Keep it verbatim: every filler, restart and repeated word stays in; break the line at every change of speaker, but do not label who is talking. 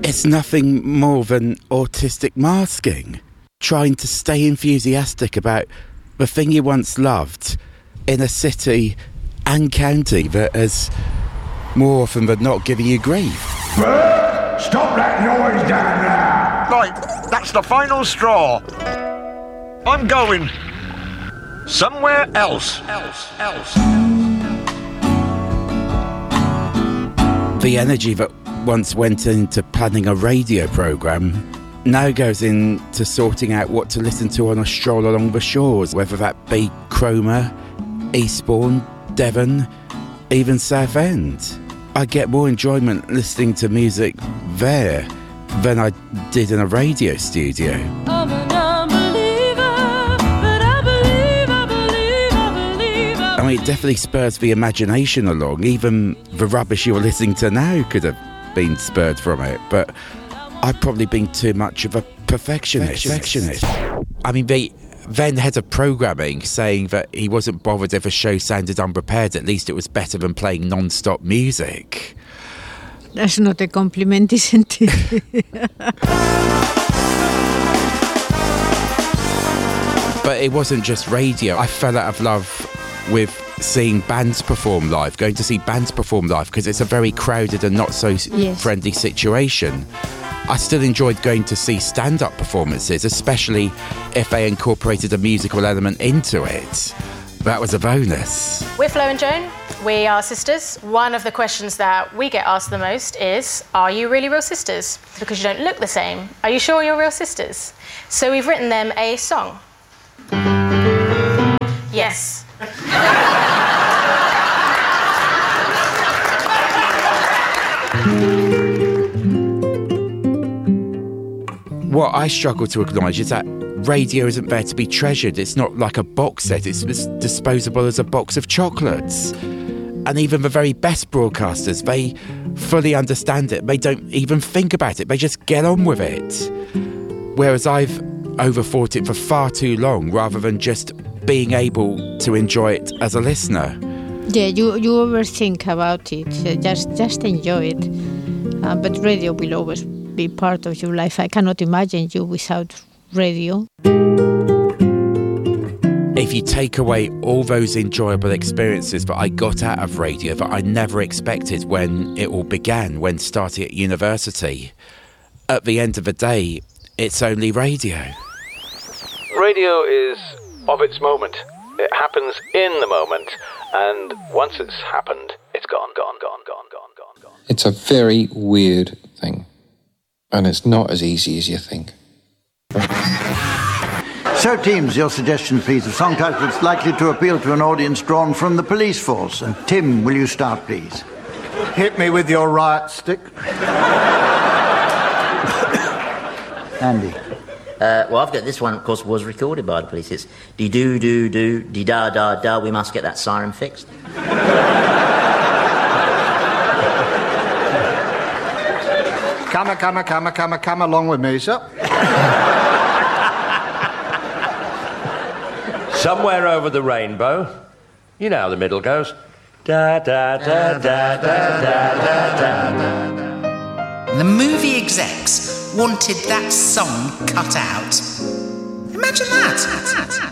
It's nothing more than autistic masking, trying to stay enthusiastic about the thing you once loved in a city and county that has more often than not given you grief.
Stop that noise down there!
Right, that's the final straw. I'm going somewhere else. Else, else.
The energy that once went into planning a radio programme now goes into sorting out what to listen to on a stroll along the shores, whether that be Cromer, Eastbourne, Devon, even Southend. I get more enjoyment listening to music there than I did in a radio studio.
I'm an unbeliever, but I believe, I believe, I believe, I
I mean, it definitely spurs the imagination along. Even the rubbish you're listening to now could have been spurred from it, but I've probably been too much of a perfectionist. perfectionist. I mean, the then head of programming saying that he wasn't bothered if a show sounded unprepared, at least it was better than playing non-stop music.
That's not a compliment, isn't it?
But it wasn't just radio. I fell out of love with seeing bands perform live, going to see bands perform live, because it's a very crowded and not so
Yes.
friendly situation. I still enjoyed going to see stand-up performances, especially if they incorporated a musical element into it. That was a bonus.
We're Flo and Joan. We are sisters. One of the questions that we get asked the most is, are you really real sisters? Because you don't look the same. Are you sure you're real sisters? So we've written them a song. Yes.
What I struggle to acknowledge is that radio isn't there to be treasured. It's not like a box set. It's as disposable as a box of chocolates. And even the very best broadcasters, they fully understand it. They don't even think about it. They just get on with it. Whereas I've overthought it for far too long, rather than just being able to enjoy it as a listener.
Yeah, you, you overthink about it. So just just enjoy it. Uh, but radio will always be part of your life. I cannot imagine you without radio.
If you take away all those enjoyable experiences that I got out of radio that I never expected when it all began, when starting at university, at the end of the day, it's only radio.
Radio is of its moment. It happens in the moment, and once it's happened, it's gone, gone, gone, gone, gone, gone, gone.
It's a very weird thing, and it's not as easy as you think.
So, teams, your suggestion, please, of song title that's likely to appeal to an audience drawn from the police force. And Tim, will you start, please?
Hit me with your right stick.
Andy.
Uh, well, I've got this one, of course, was recorded by the police. It's dee-doo-doo-doo, dee-da-da-da, we must get that siren fixed.
Come, a, come, a, come, a, come, a, come along with me, sir.
Somewhere over the rainbow, you know how the middle goes. Da-da-da-da-da-da-da-da-da.
The movie execs wanted that song cut out. Imagine that.